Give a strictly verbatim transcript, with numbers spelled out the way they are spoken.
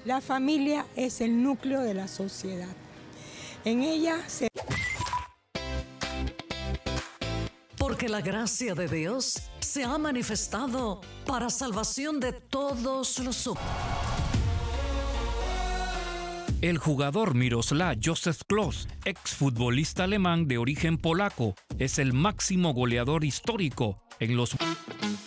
La familia es el núcleo de la sociedad. En ella se... Porque la gracia de Dios se ha manifestado para salvación de todos los hombres. El jugador Miroslav Josef Klose, exfutbolista alemán de origen polaco, es el máximo goleador histórico en los